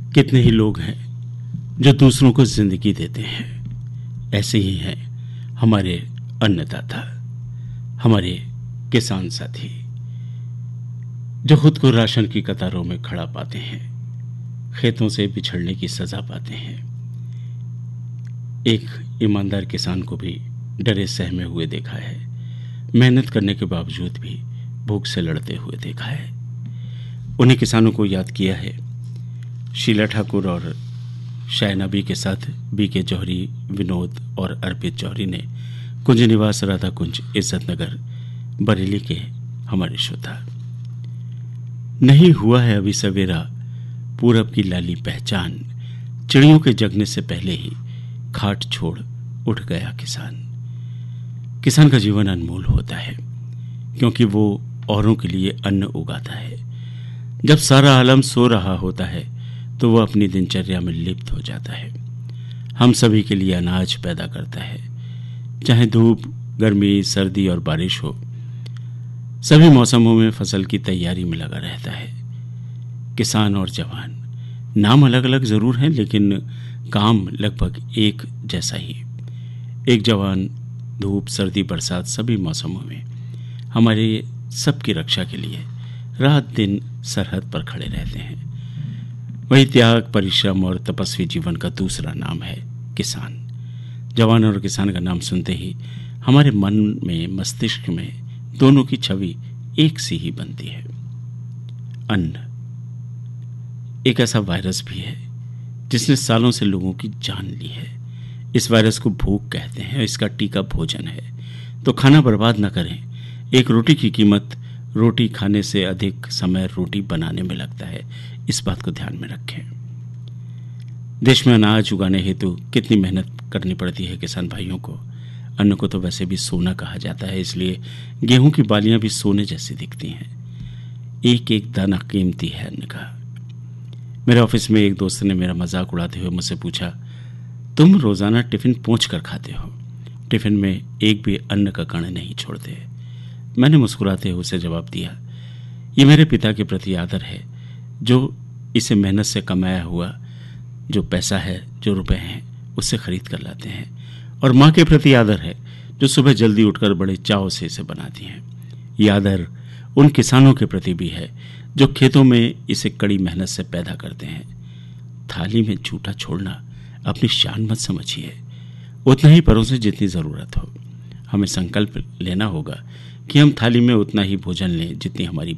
कितने ही लोग हैं जो दूसरों को जिंदगी देते हैं, ऐसे ही हैं हमारे अन्नदाता, हमारे किसान साथी, जो खुद को राशन की कतारों में खड़ा पाते हैं, खेतों से बिछड़ने की सजा पाते हैं। एक ईमानदार किसान को भी डरे सहमे हुए देखा है, मेहनत करने के बावजूद भी भूख से लड़ते हुए देखा है। उन्हीं किसानों को याद किया है शीला ठाकुर और शायना बी के साथ बीके जौहरी, विनोद और अर्पित जौहरी ने कुंज निवास राधा कुंज इज्जत नगर बरेली के हमारे श्रोता। नहीं हुआ है अभी सवेरा, पूरब की लाली पहचान, चिड़ियों के जगने से पहले ही खाट छोड़ उठ गया किसान। किसान का जीवन अनमोल होता है क्योंकि वो औरों के लिए अन्न उगाता है। जब सारा आलम सो रहा होता है तो वह अपनी दिनचर्या में लिप्त हो जाता है। हम सभी के लिए अनाज पैदा करता है, चाहे धूप, गर्मी, सर्दी और बारिश हो। सभी मौसमों में फसल की तैयारी में लगा रहता है। किसान और जवान नाम अलग अलग जरूर हैं, लेकिन काम लगभग एक जैसा ही। एक जवान धूप, सर्दी, बरसात सभी मौसमों में हमारे सबकी रक्षा के लिए रात दिन सरहद पर खड़े रहते हैं। वही त्याग, परिश्रम और तपस्वी जीवन का दूसरा नाम है किसान। जवान और किसान का नाम सुनते ही हमारे मन में, मस्तिष्क में दोनों की छवि एक सी ही बनती है। अन्न एक ऐसा वायरस भी है जिसने सालों से लोगों की जान ली है। इस वायरस को भूख कहते हैं, इसका टीका भोजन है। तो खाना बर्बाद न करें। एक रोटी की कीमत रोटी खाने से अधिक समय रोटी बनाने में लगता है, इस बात को ध्यान में रखें। देश में अनाज उगाने हेतु कितनी मेहनत करनी पड़ती है किसान भाइयों को। अन्न को तो वैसे भी सोना कहा जाता है, इसलिए गेहूं की बालियां भी सोने जैसी दिखती हैं। एक एक दाना कीमती है अन्न का। मेरे ऑफिस में एक दोस्त ने मेरा मजाक उड़ाते हुए मुझसे पूछा, तुम रोजाना टिफिन पोंछ कर खाते हो, टिफिन में एक भी अन्न का कण नहीं छोड़ते। मैंने मुस्कुराते हुए उसे जवाब दिया, ये मेरे पिता के प्रति आदर है, जो इसे मेहनत से कमाया हुआ जो पैसा है, जो रुपए हैं, उससे खरीद कर लाते हैं। और माँ के प्रति आदर है, जो सुबह जल्दी उठकर बड़े चाव से इसे बनाती हैं। ये आदर उन किसानों के प्रति भी है जो खेतों में इसे कड़ी मेहनत से पैदा करते हैं। थाली में झूठा छोड़ना अपनी शान मत समझिए, उतना ही परोसें जितनी ज़रूरत हो। हमें संकल्प लेना होगा कि हम थाली में उतना ही भोजन लें जितनी हमारी